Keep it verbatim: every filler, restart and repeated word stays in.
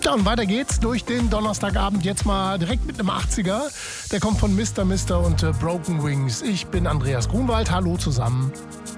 Ja, und weiter geht's durch den Donnerstagabend. Jetzt mal direkt mit einem achtziger. Der kommt von Mister Mister und äh, Broken Wings. Ich bin Andreas Grunwald. Hallo zusammen.